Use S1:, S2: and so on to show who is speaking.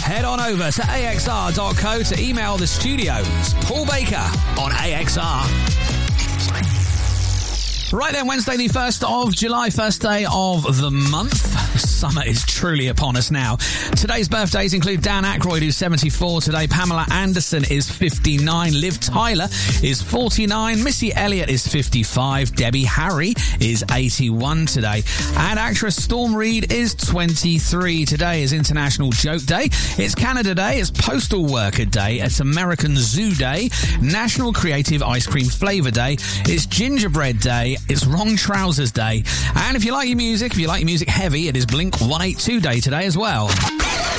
S1: head on over to axr.co to email the studio. It's Paul Baker on AXR. Right then, Wednesday the 1st of July, first day of the month. Summer is truly upon us now. Today's birthdays include Dan Aykroyd, who's 74 today. Pamela Anderson is 59. Liv Tyler is 49. Missy Elliott is 55. Debbie Harry is 81 today. And actress Storm Reid is 23. Today is International Joke Day. It's Canada Day. It's Postal Worker Day. It's American Zoo Day. National Creative Ice Cream Flavour Day. It's Gingerbread Day. It's Wrong Trousers Day. And if you like your music heavy, it is Blink 182 Day today as well.